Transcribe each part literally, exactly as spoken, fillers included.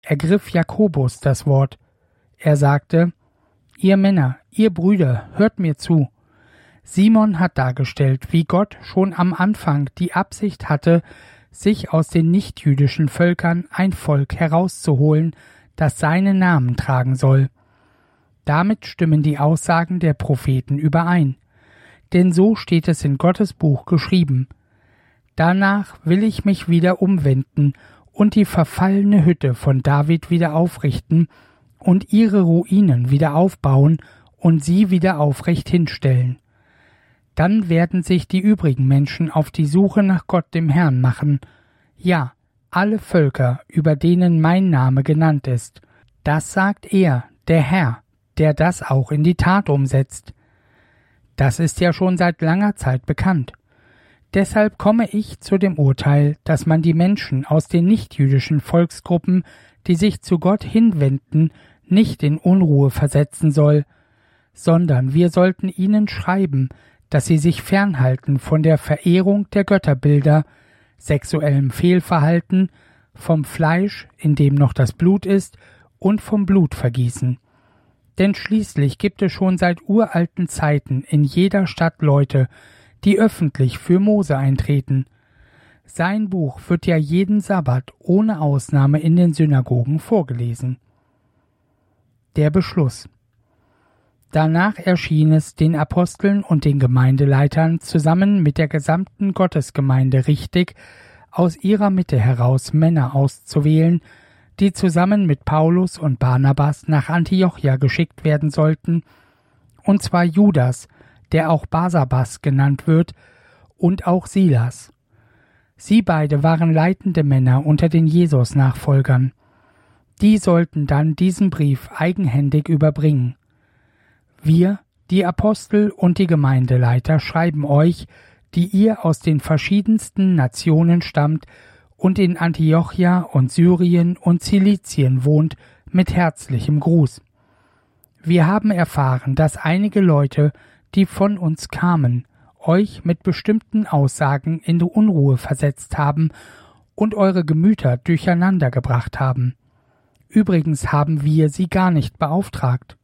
ergriff Jakobus das Wort. Er sagte: Ihr Männer, ihr Brüder, hört mir zu. Simon hat dargestellt, wie Gott schon am Anfang die Absicht hatte, sich aus den nichtjüdischen Völkern ein Volk herauszuholen, das seinen Namen tragen soll. Damit stimmen die Aussagen der Propheten überein. Denn so steht es in Gottes Buch geschrieben: Danach will ich mich wieder umwenden und die verfallene Hütte von David wieder aufrichten und ihre Ruinen wieder aufbauen und sie wieder aufrecht hinstellen. Dann werden sich die übrigen Menschen auf die Suche nach Gott dem Herrn machen, ja, alle Völker, über denen mein Name genannt ist. Das sagt er, der Herr, der das auch in die Tat umsetzt. Das ist ja schon seit langer Zeit bekannt. Deshalb komme ich zu dem Urteil, dass man die Menschen aus den nichtjüdischen Volksgruppen, die sich zu Gott hinwenden, nicht in Unruhe versetzen soll, sondern wir sollten ihnen schreiben, dass sie sich fernhalten von der Verehrung der Götterbilder, sexuellem Fehlverhalten, vom Fleisch, in dem noch das Blut ist, und vom Blutvergießen. Denn schließlich gibt es schon seit uralten Zeiten in jeder Stadt Leute, die öffentlich für Mose eintreten. Sein Buch wird ja jeden Sabbat ohne Ausnahme in den Synagogen vorgelesen. Der Beschluss. Danach erschien es den Aposteln und den Gemeindeleitern zusammen mit der gesamten Gottesgemeinde richtig, aus ihrer Mitte heraus Männer auszuwählen, die zusammen mit Paulus und Barnabas nach Antiochia geschickt werden sollten, und zwar Judas, der auch Barsabas genannt wird, und auch Silas. Sie beide waren leitende Männer unter den Jesus-Nachfolgern. Die sollten dann diesen Brief eigenhändig überbringen. Wir, die Apostel und die Gemeindeleiter, schreiben euch, die ihr aus den verschiedensten Nationen stammt und in Antiochia und Syrien und Zilizien wohnt, mit herzlichem Gruß. Wir haben erfahren, dass einige Leute, die von uns kamen, euch mit bestimmten Aussagen in die Unruhe versetzt haben und eure Gemüter durcheinander gebracht haben. Übrigens haben wir sie gar nicht beauftragt.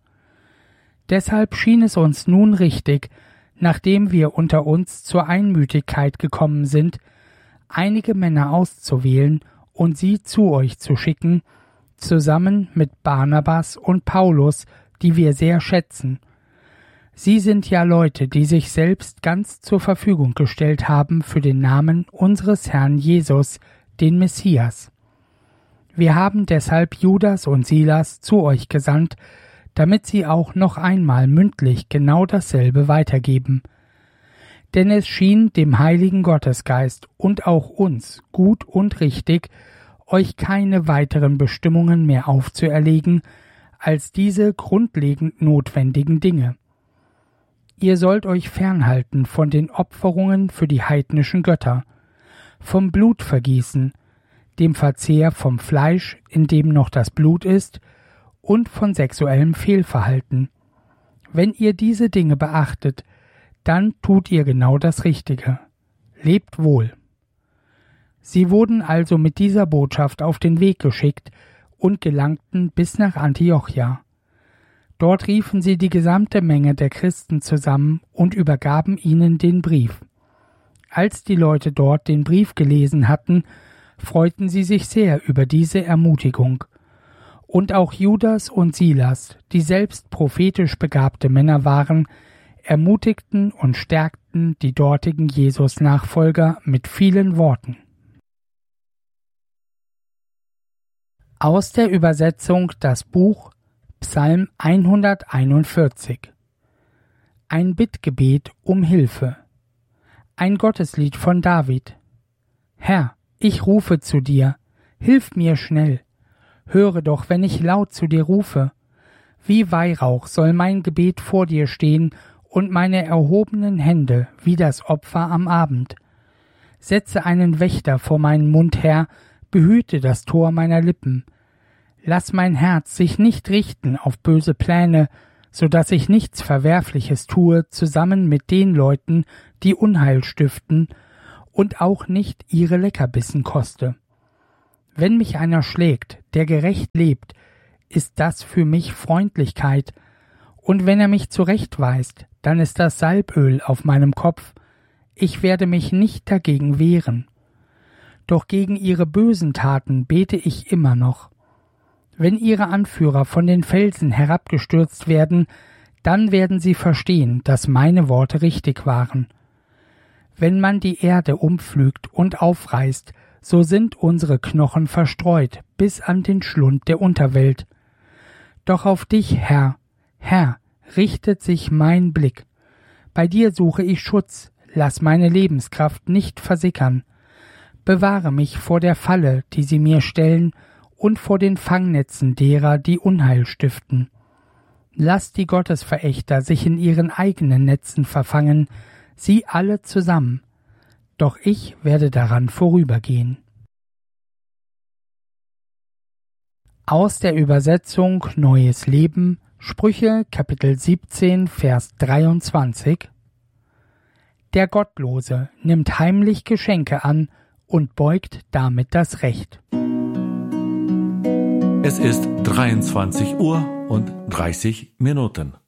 Deshalb schien es uns nun richtig, nachdem wir unter uns zur Einmütigkeit gekommen sind, einige Männer auszuwählen und sie zu euch zu schicken, zusammen mit Barnabas und Paulus, die wir sehr schätzen. Sie sind ja Leute, die sich selbst ganz zur Verfügung gestellt haben für den Namen unseres Herrn Jesus, den Messias. Wir haben deshalb Judas und Silas zu euch gesandt, damit sie auch noch einmal mündlich genau dasselbe weitergeben. Denn es schien dem heiligen Gottesgeist und auch uns gut und richtig, euch keine weiteren Bestimmungen mehr aufzuerlegen, als diese grundlegend notwendigen Dinge. Ihr sollt euch fernhalten von den Opferungen für die heidnischen Götter, vom Blutvergießen, dem Verzehr vom Fleisch, in dem noch das Blut ist, und von sexuellem Fehlverhalten. Wenn ihr diese Dinge beachtet, dann tut ihr genau das Richtige. Lebt wohl. Sie wurden also mit dieser Botschaft auf den Weg geschickt und gelangten bis nach Antiochia. Dort riefen sie die gesamte Menge der Christen zusammen und übergaben ihnen den Brief. Als die Leute dort den Brief gelesen hatten, freuten sie sich sehr über diese Ermutigung. Und auch Judas und Silas, die selbst prophetisch begabte Männer waren, ermutigten und stärkten die dortigen Jesus-Nachfolger mit vielen Worten. Aus der Übersetzung das Buch Psalm hunderteinundvierzig. Ein Bittgebet um Hilfe. Ein Gotteslied von David. Herr, ich rufe zu dir, hilf mir schnell. Höre doch, wenn ich laut zu dir rufe. Wie Weihrauch soll mein Gebet vor dir stehen und meine erhobenen Hände wie das Opfer am Abend. Setze einen Wächter vor meinen Mund her, behüte das Tor meiner Lippen. Lass mein Herz sich nicht richten auf böse Pläne, so dass ich nichts Verwerfliches tue zusammen mit den Leuten, die Unheil stiften, und auch nicht ihre Leckerbissen koste. Wenn mich einer schlägt, der gerecht lebt, ist das für mich Freundlichkeit, und wenn er mich zurechtweist, dann ist das Salböl auf meinem Kopf. Ich werde mich nicht dagegen wehren. Doch gegen ihre bösen Taten bete ich immer noch. Wenn ihre Anführer von den Felsen herabgestürzt werden, dann werden sie verstehen, dass meine Worte richtig waren. Wenn man die Erde umpflügt und aufreißt, so sind unsere Knochen verstreut bis an den Schlund der Unterwelt. Doch auf dich, Herr, Herr, richtet sich mein Blick. Bei dir suche ich Schutz, lass meine Lebenskraft nicht versickern. Bewahre mich vor der Falle, die sie mir stellen, und vor den Fangnetzen derer, die Unheil stiften. Lass die Gottesverächter sich in ihren eigenen Netzen verfangen, sie alle zusammen, doch ich werde daran vorübergehen. Aus der Übersetzung Neues Leben, Sprüche Kapitel siebzehn, Vers dreiundzwanzig. Der Gottlose nimmt heimlich Geschenke an und beugt damit das Recht. Es ist dreiundzwanzig Uhr und dreißig Minuten.